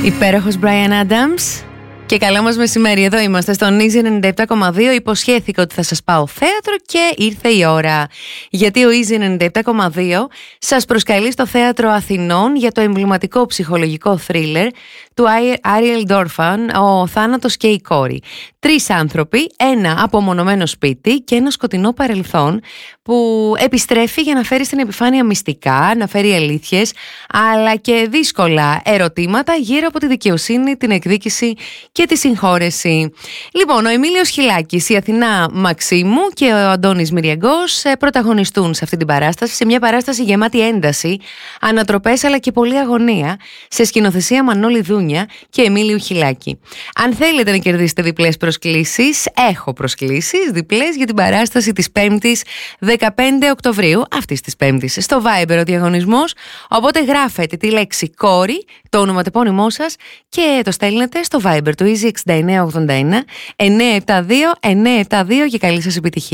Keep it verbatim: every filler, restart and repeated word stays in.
Υπέροχος Bryan Adams. Και καλό μας μεσημέρι, εδώ είμαστε στον Easy ενενήντα επτά κόμμα δύο. Υποσχέθηκα ότι θα σας πάω θέατρο και ήρθε η ώρα. Γιατί ο Easy ενενήντα επτά κόμμα δύο σας προσκαλεί στο Θέατρο Αθηνών για το εμβληματικό ψυχολογικό θρίλερ του Άριελ Ντόρφαν, Ο θάνατος και η κόρη. Τρεις άνθρωποι, ένα απομονωμένο σπίτι και ένα σκοτεινό παρελθόν που επιστρέφει για να φέρει στην επιφάνεια μυστικά, να φέρει αλήθειες, αλλά και δύσκολα ερωτήματα γύρω από τη δικαιοσύνη, την εκδίκηση και τη συγχώρεση. Λοιπόν, ο Εμίλιος Χιλάκης, η Αθηνά Μαξίμου και ο Αντώνης Μυριαγκός πρωταγωνιστούν σε αυτή την παράσταση, σε μια παράσταση γεμάτη ένταση, ανατροπές αλλά και πολλή αγωνία, σε σκηνοθεσία Μανώλη Δούνια και Εμίλιου Χιλάκη. Αν θέλετε να κερδίσετε διπλές προσκλήσεις, έχω προσκλήσεις διπλές για την παράσταση της Πέμπτης δεκαπέντε Οκτωβρίου, αυτής της Πέμπτης, στο Viber ο διαγωνισμός. Οπότε γράφετε τη λέξη κόρη, το ονοματεπώνυμό σας και το στέλνετε στο Viber του Easy εξήντα εννέα ογδόντα ένα εννιακόσια εβδομήντα δύο εννιακόσια εβδομήντα δύο και καλή σας επιτυχία.